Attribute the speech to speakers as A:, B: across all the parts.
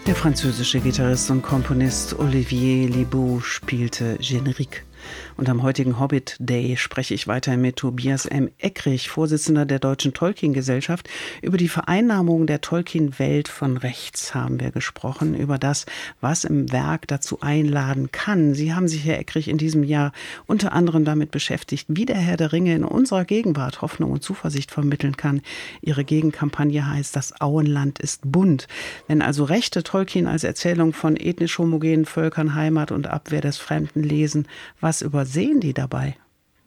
A: Der französische Gitarrist und Komponist Olivier Lebeau spielte Generique. Und am heutigen Hobbit Day spreche ich weiter mit Tobias M. Eckrich, Vorsitzender der Deutschen Tolkien-Gesellschaft. Über die Vereinnahmung der Tolkien-Welt von rechts haben wir gesprochen, über das, was im Werk dazu einladen kann. Sie haben sich, Herr Eckrich, in diesem Jahr unter anderem damit beschäftigt, wie der Herr der Ringe in unserer Gegenwart Hoffnung und Zuversicht vermitteln kann. Ihre Gegenkampagne heißt „Das Auenland ist bunt“. Wenn also Rechte Tolkien als Erzählung von ethnisch homogenen Völkern, Heimat und Abwehr des Fremden lesen, was übersehen die dabei?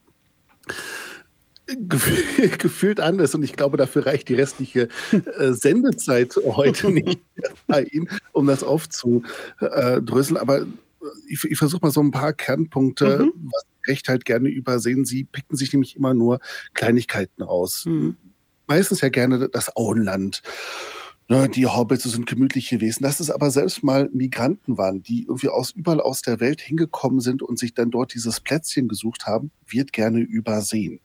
B: Gefühlt anders, und ich glaube, dafür reicht die restliche Sendezeit heute nicht bei Ihnen, um das aufzudröseln. Aber ich versuche mal so ein paar Kernpunkte, was Recht halt gerne übersehen. Sie picken sich nämlich immer nur Kleinigkeiten raus. Meistens ja gerne das Auenland. Ne, die Hobbits sind gemütliche Wesen. Dass es aber selbst mal Migranten waren, die irgendwie überall aus der Welt hingekommen sind und sich dann dort dieses Plätzchen gesucht haben, wird gerne übersehen.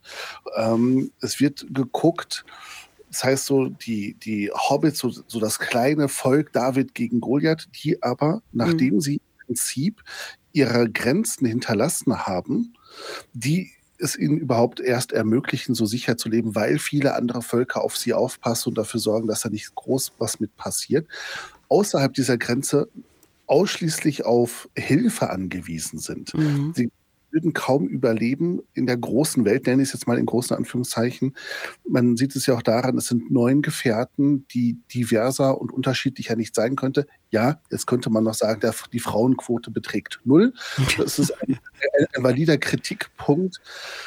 B: Es wird geguckt, das heißt so, die Hobbits, so das kleine Volk David gegen Goliath, die aber, nachdem sie im Prinzip ihre Grenzen hinterlassen haben, die es ihnen überhaupt erst ermöglichen, so sicher zu leben, weil viele andere Völker auf sie aufpassen und dafür sorgen, dass da nicht groß was mit passiert, außerhalb dieser Grenze ausschließlich auf Hilfe angewiesen sind. Sie würden kaum überleben in der großen Welt, nenne ich es jetzt mal in großen Anführungszeichen. Man sieht es ja auch daran, es sind 9 Gefährten, die diverser und unterschiedlicher nicht sein könnte. Ja, jetzt könnte man noch sagen, die Frauenquote beträgt 0. Das ist ein valider Kritikpunkt,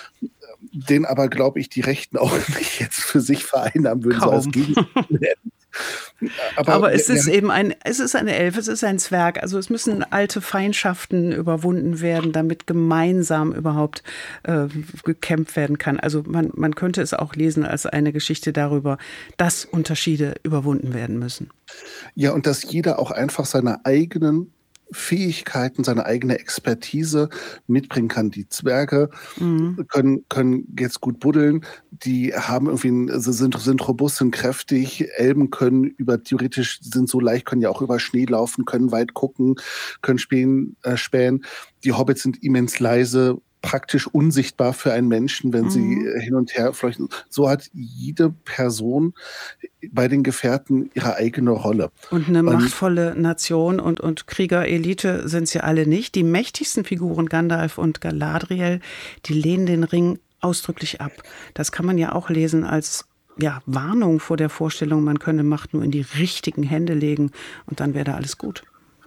B: den aber, glaube ich, die Rechten auch nicht jetzt für sich vereinnahmen würden, so als Gegenstände.
A: Aber es ist eben es ist eine Elfe, es ist ein Zwerg. Also es müssen alte Feindschaften überwunden werden, damit gemeinsam überhaupt gekämpft werden kann. Also man könnte es auch lesen als eine Geschichte darüber, dass Unterschiede überwunden werden müssen.
B: Ja, und dass jeder auch einfach seine eigenen Fähigkeiten, seine eigene Expertise mitbringen kann. Die Zwerge können jetzt gut buddeln, die haben sind robust, sind kräftig, Elben theoretisch sind so leicht, können ja auch über Schnee laufen, können weit gucken, können spähen. Die Hobbits sind immens leise, praktisch unsichtbar für einen Menschen, wenn sie hin und her fleuchten. So hat jede Person bei den Gefährten ihre eigene Rolle.
A: Und eine machtvolle Nation und Kriegerelite sind sie alle nicht. Die mächtigsten Figuren, Gandalf und Galadriel, die lehnen den Ring ausdrücklich ab. Das kann man ja auch lesen als Warnung vor der Vorstellung, man könne Macht nur in die richtigen Hände legen und dann wäre da alles gut.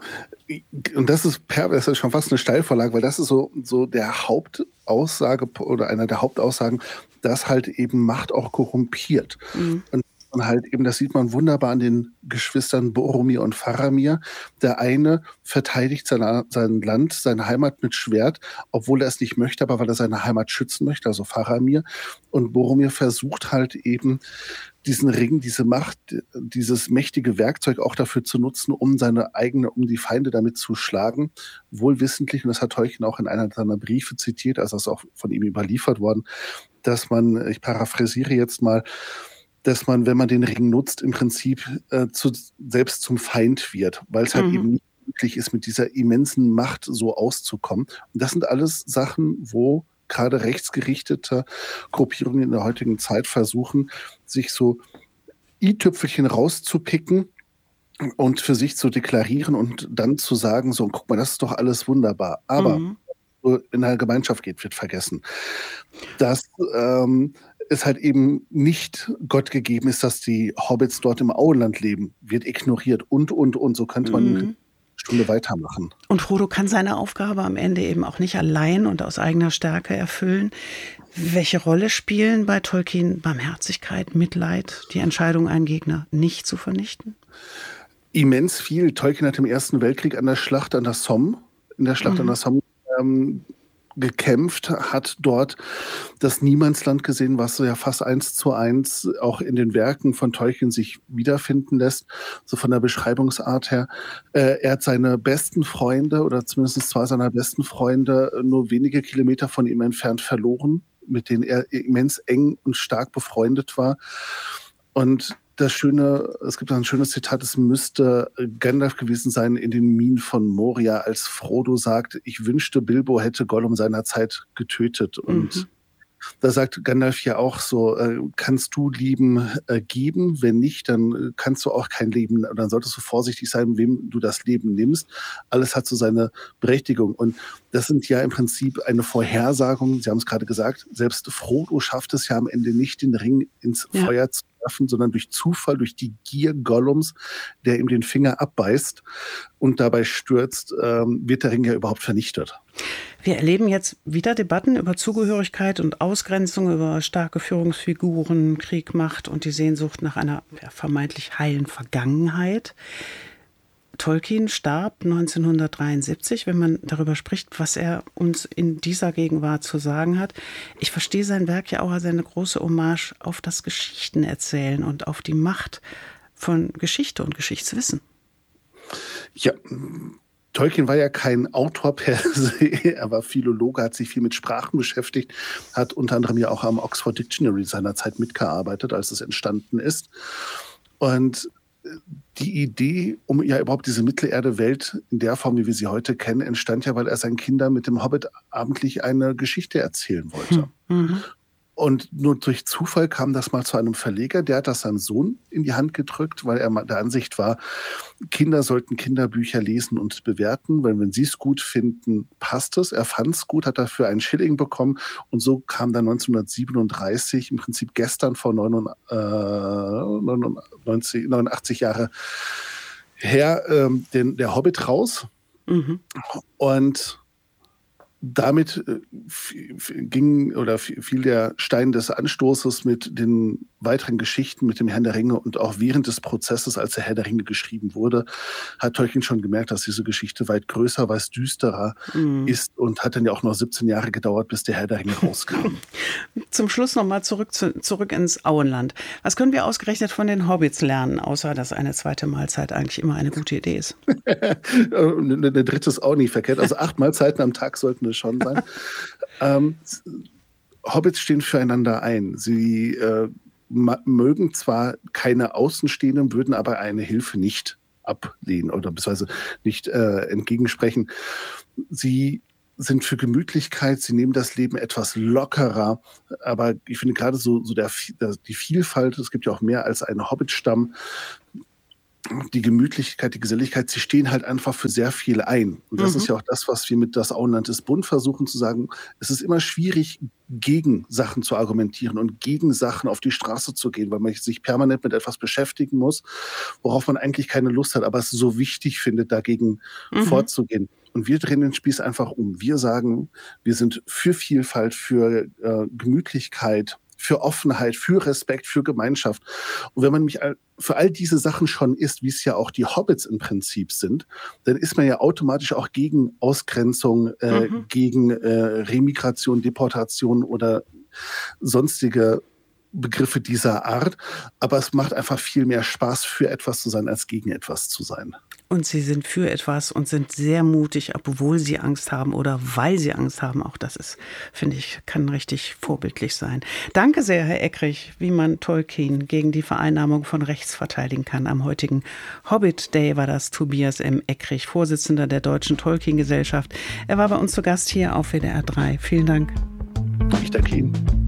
B: Und das ist schon fast eine Steilvorlage, weil das ist so der Hauptaussage oder einer der Hauptaussagen, dass halt eben Macht auch korrumpiert. Und halt eben, das sieht man wunderbar an den Geschwistern Boromir und Faramir. Der eine verteidigt sein Land, seine Heimat mit Schwert, obwohl er es nicht möchte, aber weil er seine Heimat schützen möchte, also Faramir. Und Boromir versucht halt eben, diesen Ring, diese Macht, dieses mächtige Werkzeug auch dafür zu nutzen, um die Feinde damit zu schlagen. Wohlwissentlich, und das hat Tolkien auch in einer seiner Briefe zitiert, also das ist auch von ihm überliefert worden, dass man, ich paraphrasiere jetzt mal, dass man, wenn man den Ring nutzt, im Prinzip selbst zum Feind wird, weil es halt eben nicht möglich ist, mit dieser immensen Macht so auszukommen. Und das sind alles Sachen, wo gerade rechtsgerichtete Gruppierungen in der heutigen Zeit versuchen, sich so i-Tüpfelchen rauszupicken und für sich zu deklarieren und dann zu sagen, so, guck mal, das ist doch alles wunderbar. Aber in der Gemeinschaft wird vergessen. Dass es halt eben nicht Gott gegeben ist, dass die Hobbits dort im Auenland leben, wird ignoriert und. So könnte man eine Stunde weitermachen.
A: Und Frodo kann seine Aufgabe am Ende eben auch nicht allein und aus eigener Stärke erfüllen. Welche Rolle spielen bei Tolkien Barmherzigkeit, Mitleid, die Entscheidung, einen Gegner nicht zu vernichten?
B: Immens viel. Tolkien hat im Ersten Weltkrieg in der Schlacht an der Somme gekämpft, hat dort das Niemandsland gesehen, was so ja fast 1:1 auch in den Werken von Tolkien sich wiederfinden lässt, so von der Beschreibungsart her. Er hat seine besten Freunde oder zumindest 2 seiner besten Freunde nur wenige Kilometer von ihm entfernt verloren, mit denen er immens eng und stark befreundet war. Und Es gibt ein schönes Zitat, es müsste Gandalf gewesen sein in den Minen von Moria, als Frodo sagt, ich wünschte, Bilbo hätte Gollum seinerzeit getötet. Und da sagt Gandalf ja auch so, kannst du Leben geben? Wenn nicht, dann kannst du auch kein Leben, dann solltest du vorsichtig sein, wem du das Leben nimmst. Alles hat so seine Berechtigung. Und das sind ja im Prinzip eine Vorhersagung. Sie haben es gerade gesagt, selbst Frodo schafft es ja am Ende nicht, den Ring ins Feuer zu werfen, sondern durch Zufall, durch die Gier Gollums, der ihm den Finger abbeißt und dabei stürzt, wird der Ring ja überhaupt vernichtet.
A: Wir erleben jetzt wieder Debatten über Zugehörigkeit und Ausgrenzung, über starke Führungsfiguren, Krieg, Macht und die Sehnsucht nach einer vermeintlich heilen Vergangenheit. Tolkien starb 1973, wenn man darüber spricht, was er uns in dieser Gegenwart zu sagen hat. Ich verstehe sein Werk ja auch als eine große Hommage auf das Geschichtenerzählen und auf die Macht von Geschichte und Geschichtswissen.
B: Ja, Tolkien war ja kein Autor per se, er war Philologe, hat sich viel mit Sprachen beschäftigt, hat unter anderem ja auch am Oxford Dictionary seinerzeit mitgearbeitet, als es entstanden ist. Und die Idee, um ja überhaupt diese Mittelerde-Welt in der Form, wie wir sie heute kennen, entstand ja, weil er seinen Kindern mit dem Hobbit abendlich eine Geschichte erzählen wollte. Und nur durch Zufall kam das mal zu einem Verleger, der hat das seinem Sohn in die Hand gedrückt, weil er der Ansicht war, Kinder sollten Kinderbücher lesen und bewerten, weil wenn sie es gut finden, passt es. Er fand es gut, hat dafür einen Schilling bekommen und so kam dann 1937, im Prinzip gestern vor 89 Jahre her, der Hobbit raus. Und damit fiel der Stein des Anstoßes mit den weiteren Geschichten mit dem Herrn der Ringe und auch während des Prozesses, als der Herr der Ringe geschrieben wurde, hat Tolkien schon gemerkt, dass diese Geschichte weit größer, weit düsterer ist und hat dann ja auch noch 17 Jahre gedauert, bis der Herr der Ringe rauskam.
A: Zum Schluss nochmal zurück ins Auenland. Was können wir ausgerechnet von den Hobbits lernen, außer dass eine zweite Mahlzeit eigentlich immer eine gute Idee ist?
B: Eine dritte ist auch nicht verkehrt. Also 8 Mahlzeiten am Tag sollten es schon sein. Hobbits stehen füreinander ein. Sie mögen zwar keine Außenstehenden, würden aber eine Hilfe nicht ablehnen oder beziehungsweise nicht entgegensprechen. Sie sind für Gemütlichkeit, sie nehmen das Leben etwas lockerer, aber ich finde gerade so die Vielfalt, es gibt ja auch mehr als einen Hobbitstamm, die Gemütlichkeit, die Geselligkeit, sie stehen halt einfach für sehr viel ein. Und das ist ja auch das, was wir mit Das Auenland ist bunt versuchen zu sagen. Es ist immer schwierig, gegen Sachen zu argumentieren und gegen Sachen auf die Straße zu gehen, weil man sich permanent mit etwas beschäftigen muss, worauf man eigentlich keine Lust hat, aber es so wichtig findet, dagegen vorzugehen. Und wir drehen den Spieß einfach um. Wir sagen, wir sind für Vielfalt, für Gemütlichkeit, für Offenheit, für Respekt, für Gemeinschaft. Und wenn man mich für all diese Sachen schon ist, wie es ja auch die Hobbits im Prinzip sind, dann ist man ja automatisch auch gegen Ausgrenzung, gegen Remigration, Deportation oder sonstige Begriffe dieser Art. Aber es macht einfach viel mehr Spaß, für etwas zu sein, als gegen etwas zu sein.
A: Und sie sind für etwas und sind sehr mutig, obwohl sie Angst haben oder weil sie Angst haben. Auch das ist, finde ich, kann richtig vorbildlich sein. Danke sehr, Herr Eckrich, wie man Tolkien gegen die Vereinnahmung von rechts verteidigen kann. Am heutigen Hobbit Day war das Tobias M. Eckrich, Vorsitzender der Deutschen Tolkien Gesellschaft. Er war bei uns zu Gast hier auf WDR 3. Vielen Dank.
B: Ich danke Ihnen.